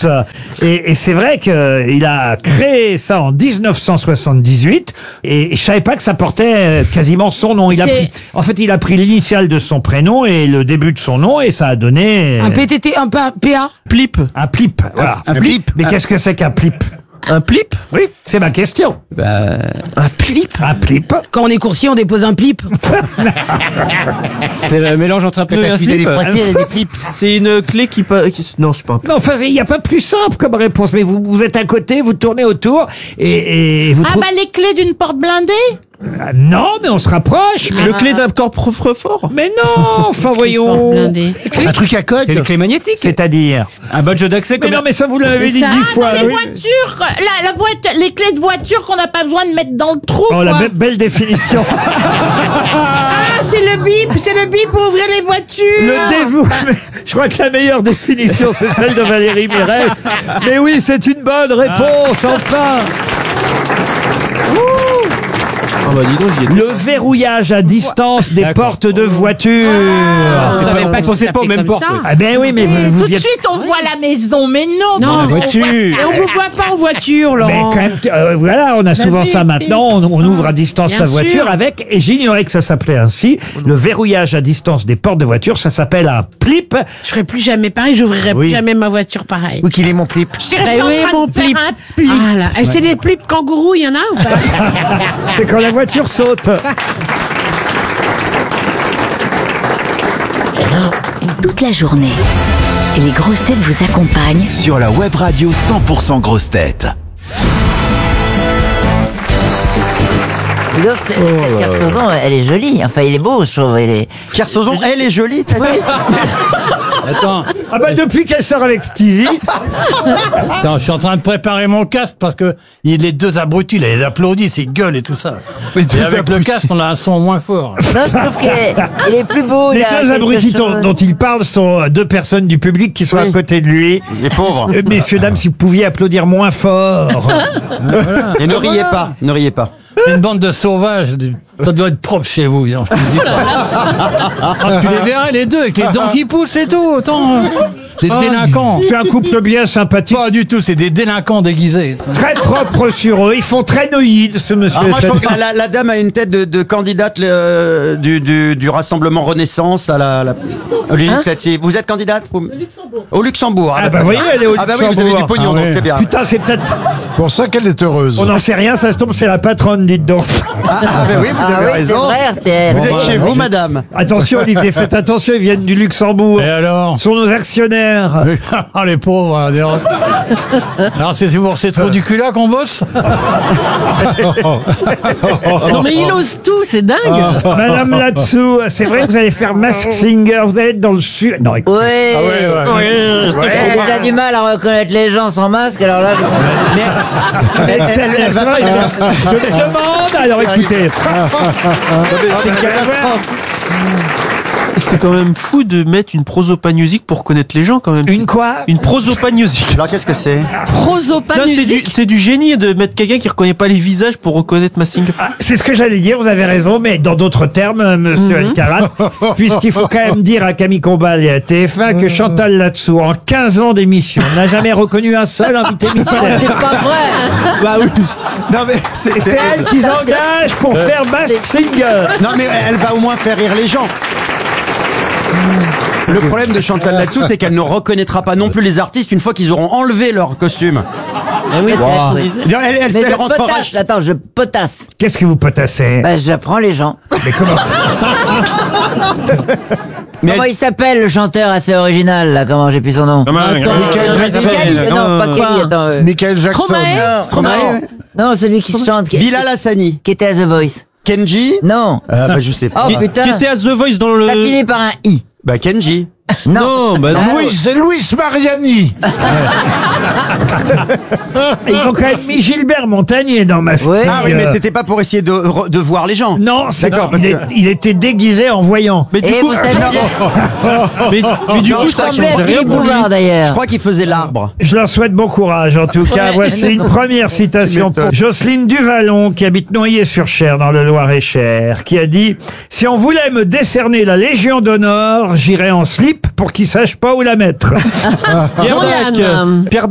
Fox. Et c'est vrai qu'il a créé ça en 1978. Et je savais pas que ça portait quasiment son nom. Il a pris l'initiale de son prénom et le début de son nom et ça a donné... Un PTT, un PA. Plip. Un plip, voilà. Un plip. Mais qu'est-ce que c'est qu'un plip? Un plip? Oui, c'est ma question. Un plip. Un plip. Quand on est coursier, on dépose un plip. C'est le mélange entre un pneu et un slip. C'est une clé qui non, c'est pas un plip. Non, enfin, il n'y a pas plus simple comme réponse. Mais vous êtes à côté, vous tournez autour et vous trouvez... les clés d'une porte blindée? Non, mais on se rapproche. Mais Le clé d'un coffre-fort. Mais non, enfin voyons. Un truc à code. C'est les clés magnétiques. C'est-à-dire. Un badge d'accès Mais comme non, mais ça vous l'avez dit 10 fois. les oui. voitures, les clés de voiture qu'on n'a pas besoin de mettre dans le trou. Oh, la belle définition. C'est le bip pour ouvrir les voitures. Le dévouement. Je crois que la meilleure définition, c'est celle de Valérie Mérès. Mais oui, c'est une bonne réponse, enfin. bah dis donc, j'y étais. Le verrouillage à distance des portes de voiture. Je savais pas que pensez ça pas au s'appelait même comme porte. ça. Ah ben oui, mais vous Tout de suite, on voit la maison, mais non. Non, voiture. Et on vous voit pas en voiture, Mais Laurent. quand même, voilà, on a souvent oui, ça maintenant. On ouvre à distance Bien sa voiture sûr. avec, et j'ignorais que ça s'appelait ainsi, le verrouillage à distance des portes de voiture. Ça s'appelle un plip. Je ferai plus jamais pareil, j'ouvrirai plus jamais ma voiture pareil. Oui, qu'il est mon plip. Je dirais Eh que oui, c'est en mon train de faire plip. un plip. Ah là, et c'est des plips kangourous, il y en a ou pas? C'est quand la voiture saute. Toute la journée, les grosses têtes vous accompagnent Sur la web radio 100% grosses têtes. Kersozon, elle est jolie. Enfin, il est beau, je trouve. Kersozon, elle est jolie, t'as dit? Attends, Ah bah depuis qu'elle sort avec Stevie, Attends, je suis en train de préparer mon casque parce que les deux abrutis, là, ils applaudissent, ils gueulent et tout ça. Et avec le casque, on a un son moins fort. Non, je trouve qu'il est plus beau. les il a deux quelque abrutis chose. dont il parle sont deux personnes du public qui sont à côté de lui. Les pauvres. Messieurs, dames, si vous pouviez applaudir moins fort. Et ne riez pas, ne riez pas. Une bande de sauvages, ça doit être propre chez vous. Non, je te dis pas. Ah, tu les verrais les deux avec les dents qui poussent et tout. Autant, des délinquants. C'est un couple bien sympathique, Pas du tout, c'est des délinquants déguisés. très propre sur eux. Ils font très noïdes, ce monsieur. Alors moi, je trouve que la dame a une tête de candidate du Rassemblement Renaissance à la législative. Vous êtes candidate au Luxembourg. Ah bah vous voyez, elle est au Ah bah oui, vous avez du Luxembourg. pognon, Ah donc oui. c'est bien. Putain, c'est peut-être... Pour ça qu'elle est heureuse. On n'en sait rien, ça se tombe, c'est la patronne, dites donc. Ah bah oui, vous Ah avez oui, c'est raison. vrai, RTL. Vous êtes chez vous, madame. Attention, Olivier, faites attention, ils viennent du Luxembourg. Et alors? Ce sont nos actionnaires. Ah, les pauvres. Alors, c'est pour ces trous du cul là qu'on bosse? Non, mais il ose tout, c'est dingue. Madame là-dessous, c'est vrai que vous allez faire Mask Singer, vous allez être dans le sud. Non, écoute. Oui. J'ai déjà du mal à reconnaître les gens sans masque, alors là... Elle va pas. Je me demande, alors écoutez. C'est une catastrophe. c'est quand même fou de mettre une prosopagnosie pour connaître les gens quand même. Une quoi? Une prosopagnosie. Alors qu'est-ce que c'est? Non, Prosopagnosie. c'est du génie de mettre quelqu'un qui reconnaît pas les visages pour reconnaître Massinger. Ah, c'est ce que j'allais dire, vous avez raison, mais dans d'autres termes, monsieur Alcarat, puisqu'il faut quand même dire à Camille Combal et à TF1 que Chantal là-dessous, en 15 ans d'émission, n'a jamais reconnu un seul invité mystère. C'est pas vrai. Bah oui. Non mais Et c'est elle qu'ils engagent pour faire Mask Singer. Non mais elle va au moins faire rire les gens. Le problème de Chantal là-dessous, c'est qu'elle ne reconnaîtra pas non plus les artistes une fois qu'ils auront enlevé leur costume. Oui, Elle mais je rentrera. potasse, attends, je potasse. Qu'est-ce que vous potassez? Bah, j'apprends les gens. Mais comment? Comment il s'appelle le chanteur assez original là? Comment j'ai plus son nom? Michael Jackson. Non, pas Kelly, attends. Michael Jackson. Non, non, celui qui chante, qui Bilal Hassani, était à The Voice. Kenji. Non. Bah je sais pas. Oh putain. Qui était à The Voice dans le... Ça finit par un I. Bah Kenji. Non, bah non. C'est Luis Mariani. Ils ont quand même mis Gilbert Montagnier dans Mask Ouais. Singer. Ah oui, mais c'était pas pour essayer de voir les gens. Non, c'est D'accord, parce que- il était déguisé en voyant. Mais du Et coup, vous savez, mais du Non, coup, je ça semblait change à rien Philippe pour lui. Bouvard Je d'ailleurs. crois qu'il faisait l'arbre. Je leur souhaite bon courage, en tout cas. Voici une première citation pour Jocelyne Duvallon, qui habite Noyer-sur-Cher, dans le Loir-et-Cher, qui a dit « Si on voulait me décerner la Légion d'honneur, j'irais en slip pour qu'ils sachent pas où la mettre. » Pierre Dac. Pierre